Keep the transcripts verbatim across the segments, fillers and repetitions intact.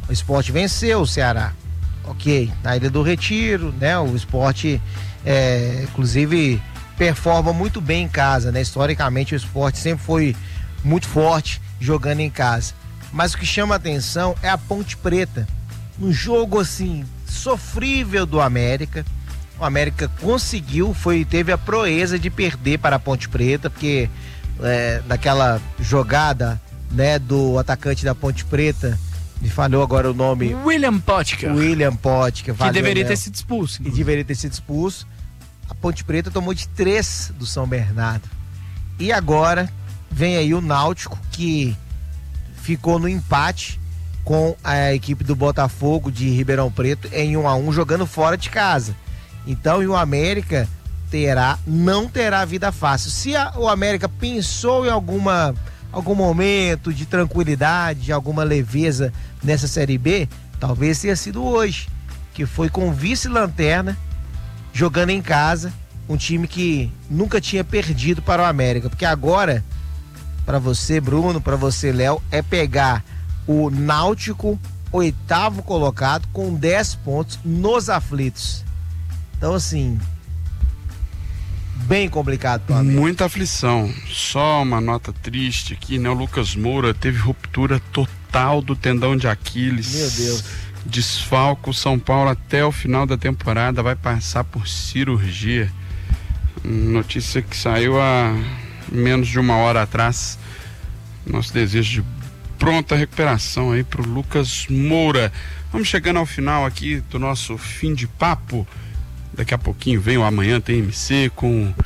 O Sport venceu o Ceará. Ok, na Ilha do Retiro, né? O Sport, é, inclusive, performa muito bem em casa, né? Historicamente, o Sport sempre foi muito forte jogando em casa. Mas o que chama a atenção é a Ponte Preta. Um jogo, assim, sofrível do América. O América conseguiu, foi, teve a proeza de perder para a Ponte Preta, porque é, naquela jogada, né, do atacante da Ponte Preta, me falhou agora o nome. William Potker. William Potker. Que deveria ter sido expulso. Que deveria ter sido expulso. A Ponte Preta tomou de três do São Bernardo. E agora vem aí o Náutico, que ficou no empate com a equipe do Botafogo de Ribeirão Preto em um a um, jogando fora de casa. Então, e o América terá, não terá vida fácil. Se a, o América pensou em alguma, algum momento de tranquilidade, de alguma leveza nessa Série B, talvez tenha sido hoje, que foi com vice-lanterna, jogando em casa, um time que nunca tinha perdido para o América. Porque agora, para você, Bruno, para você, Léo, é pegar o Náutico, oitavo colocado, com dez pontos nos aflitos. Então, assim, bem complicado para mim. Muita aflição. Só uma nota triste aqui, né? O Lucas Moura teve ruptura total do tendão de Aquiles. Meu Deus. Desfalca o São Paulo até o final da temporada, vai passar por cirurgia. Notícia que saiu há menos de uma hora atrás. Nosso desejo de pronta recuperação aí pro Lucas Moura. Vamos chegando ao final aqui do nosso fim de papo. Daqui a pouquinho vem o Amanhã Tem M C com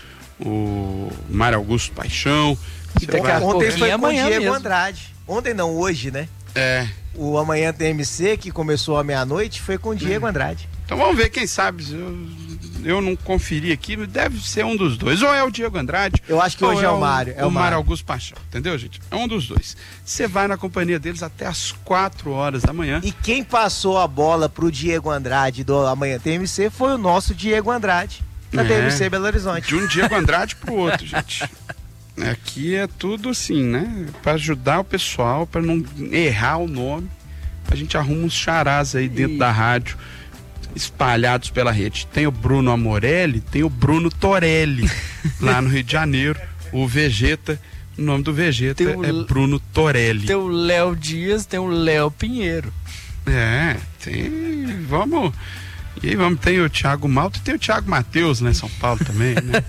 o Mário Augusto Paixão. E daqui a ontem foi com amanhã o Diego mesmo. Andrade. Ontem não, hoje, né? É. O Amanhã Tem M C, que começou à meia-noite, foi com o Diego é. Andrade. Então vamos ver, quem sabe. Eu, eu não conferi aqui, mas deve ser um dos dois. Ou é o Diego Andrade. Eu acho que hoje é o Mário. É o o Mário Mário Augusto Paixão. Entendeu, gente? É um dos dois. Você vai na companhia deles até as quatro horas da manhã. E quem passou a bola pro Diego Andrade do Amanhã Tem M C foi o nosso Diego Andrade, da É. T M C Belo Horizonte. De um Diego Andrade pro outro, gente. Aqui é tudo assim, né? Para ajudar o pessoal, para não errar o nome. A gente arruma uns charás aí dentro E... da rádio, espalhados pela rede. Tem o Bruno Amorelli, tem o Bruno Torelli, lá no Rio de Janeiro. O Vegeta, o nome do Vegeta Tem o... é Bruno Torelli. Tem o Léo Dias, tem o Léo Pinheiro. É, tem. Vamos. E aí vamos, tem o Thiago Malta e tem o Thiago Matheus, né? São Paulo também, né?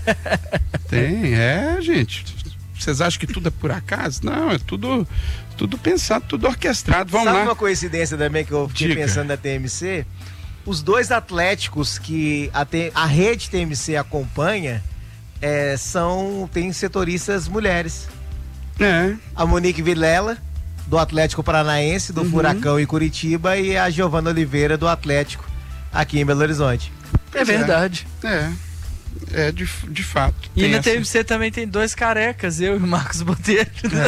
Tem, é, gente. Vocês acham que tudo é por acaso? Não, é tudo, tudo pensado, tudo orquestrado. Vamos Sabe lá. uma coincidência também que eu fiquei Diga. pensando na T M C? Os dois atléticos que a, T- a rede T M C acompanha é, são, tem setoristas mulheres. É. A Monique Vilela, do Atlético Paranaense, do Uhum. Furacão e Curitiba, e a Giovana Oliveira, do Atlético, aqui em Belo Horizonte. É verdade. É, é de, de fato. E Tem na essa- T M C também tem dois carecas, eu e o Marcos Botelho.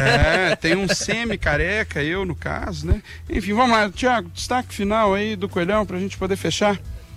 É, tem um semi-careca, eu no caso, né? Enfim, vamos lá, Thiago, destaque final aí do Coelhão pra gente poder fechar.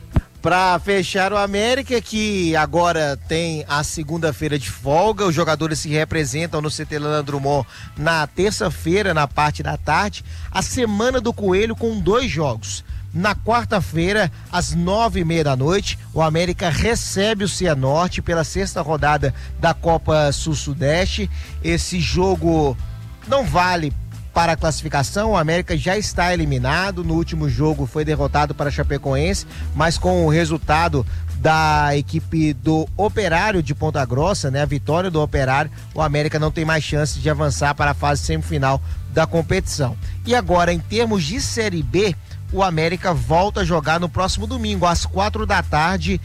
Para fechar o América, que agora tem a segunda-feira de folga, os jogadores se representam no C T Leandro Drummond na terça-feira, na parte da tarde, a Semana do Coelho com dois jogos. Na quarta-feira, às nove e meia da noite, o América recebe o Cianorte pela sexta rodada da Copa Sul-Sudeste. Esse jogo não vale para a classificação, o América já está eliminado. No último jogo foi derrotado para a Chapecoense, mas com o resultado da equipe do Operário de Ponta Grossa, né, a vitória do Operário, o América não tem mais chance de avançar para a fase semifinal da competição. E agora, em termos de Série B, o América volta a jogar no próximo domingo, às quatro da tarde,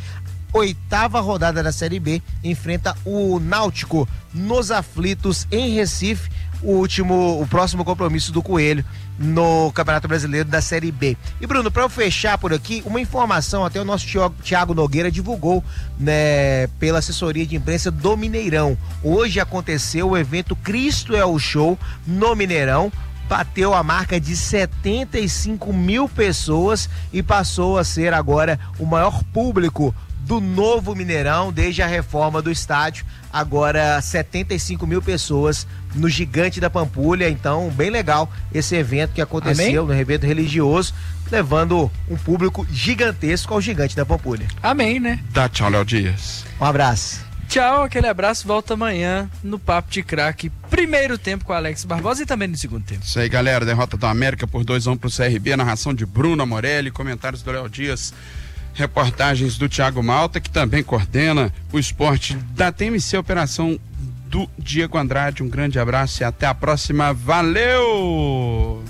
oitava rodada da Série B, enfrenta o Náutico nos aflitos em Recife, o último, o próximo compromisso do Coelho no Campeonato Brasileiro da Série B. E Bruno, para eu fechar por aqui, uma informação, até o nosso Thiago Nogueira divulgou, né, pela assessoria de imprensa do Mineirão. Hoje aconteceu o evento Cristo é o Show no Mineirão, bateu a marca de setenta e cinco mil pessoas e passou a ser agora o maior público do novo Mineirão desde a reforma do estádio. Agora setenta e cinco mil pessoas no Gigante da Pampulha. Então, bem legal esse evento que aconteceu. Amém? No evento religioso, levando um público gigantesco ao Gigante da Pampulha. Amém, né? Dá tchau, Léo Dias. Um abraço. Tchau, aquele abraço, volta amanhã no Papo de Craque, primeiro tempo com o Alex Barbosa e também no segundo tempo. Isso aí, galera, derrota do América por dois a um pro C R B, narração de Bruno Morelli, comentários do Léo Dias, reportagens do Thiago Malta, que também coordena o esporte da T M C, operação do Diego Andrade. Um grande abraço e até a próxima, valeu!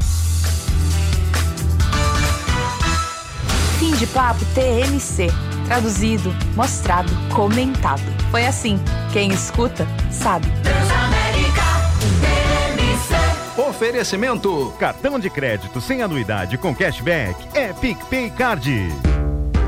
Fim de papo T M C. Traduzido, mostrado, comentado. Foi assim. Quem escuta, sabe. Transamérica T M C. Oferecimento. Cartão de crédito sem anuidade com cashback é PicPay Card.